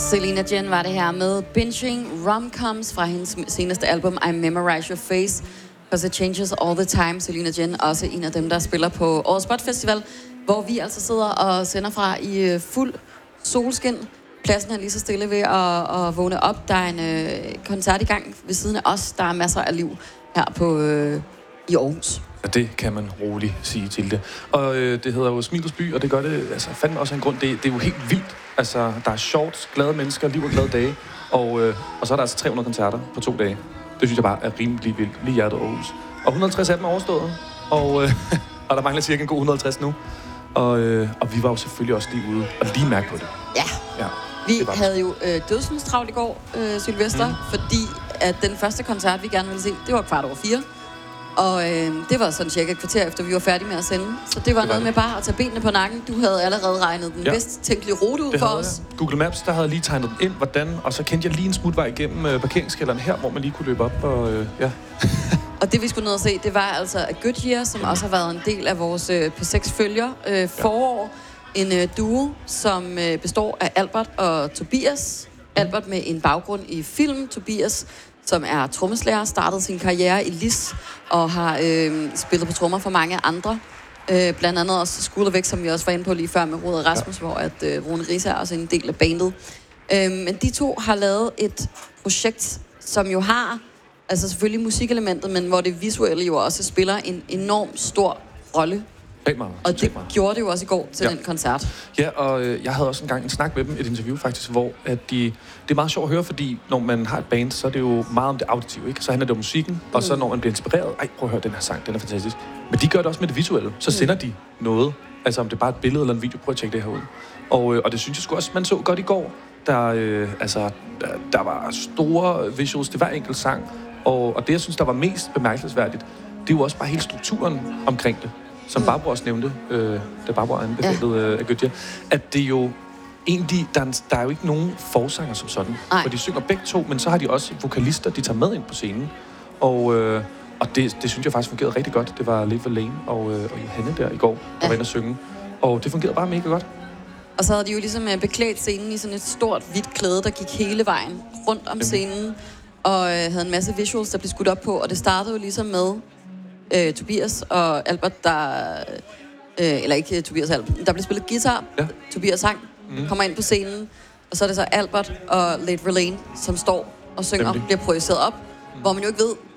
Selena Jen var det her med Binging Rom-Coms fra hendes seneste album I Memorize Your Face, Because It Changes All The Time. Selena Jen, også en af dem, der spiller på Årets Spot Festival, hvor vi altså sidder og sender fra i fuld solskin. Pladsen er lige så stille ved at vågne op. Der er en koncert i gang ved siden af os. Der er masser af liv her på i Aarhus. Ja, det kan man roligt sige til det. Og det hedder jo Smilets By, og det gør det altså fandme også en grund. Det er jo helt vildt. Altså, der er shorts, glade mennesker, liv og glade dage. Og så er der altså 300 koncerter på 2 dage. Det synes jeg bare er rimelig vildt. Lige hjertet Aarhus. Og 150 af dem er overstået. Og der mangler cirka en god 150 nu. Og vi var jo selvfølgelig også lige ude og lige mærke på det. Ja. Vi havde jo dødsens travlt i går, Sylvester, fordi at den første koncert, vi gerne ville se, det var 4:15. Og det var sådan cirka et kvarter efter, vi var færdige med at sende. Så det var noget med bare at tage benene på nakken. Du havde allerede regnet den bedst tænkelige rute ud for os. Google Maps, der havde lige tegnet den ind, hvordan, og så kendte jeg lige en smutvej igennem parkeringskælderen her, hvor man lige kunne løbe op. Og det vi skulle ned og se, det var altså A Good Year, som også har været en del af vores P6-følger forår. En duo, som består af Albert og Tobias. Albert med en baggrund i film. Tobias, som er trommeslager, startede sin karriere i Lis og har spillet på trommer for mange andre. Blandt andet også School of X, som vi også var inde på lige før med Rode Rasmus, hvor at Rune Risa er også en del af bandet. Men de to har lavet et projekt, som jo har altså selvfølgelig musikelementet, men hvor det visuelle jo også spiller en enorm stor rolle. Og det gjorde det jo også i går til den koncert. Ja, og jeg havde også engang en snak med dem, et interview faktisk, hvor at det er meget sjovt at høre, fordi når man har et band, så er det jo meget om det auditive, ikke? Så handler det om musikken, og så når man bliver inspireret, prøv at høre den her sang, den er fantastisk. Men de gør det også med det visuelle, så sender de noget, altså om det er bare et billede eller en video, prøv at tjekke det her ud. Og det synes jeg sgu også, man så godt i går, der var store visuals til hver enkelt sang, og det jeg synes, der var mest bemærkelsesværdigt, det er jo også bare hele strukturen omkring det. Som Barbara også nævnte, da Barbara anbefalede af Gøtje, at det jo egentlig, der er jo ikke nogen forsanger som sådan. For de synger begge to, men så har de også vokalister, de tager med ind på scenen. Og det synes jeg faktisk fungerede rigtig godt. Det var Liv Lane og Johanne der i går, der var inde at synge. Og det fungerede bare mega godt. Og så havde de jo ligesom beklædt scenen i sådan et stort, hvidt klæde, der gik hele vejen rundt om scenen. Og havde en masse visuals, der blev skudt op på. Og det startede jo ligesom med Tobias og Albert, eller ikke Tobias og Albert, der blev spillet guitar. Tobias sang, kommer ind på scenen, og så er det så Albert og Late Verlaine, som står og synger, bliver projiceret op, hvor man jo ikke ved,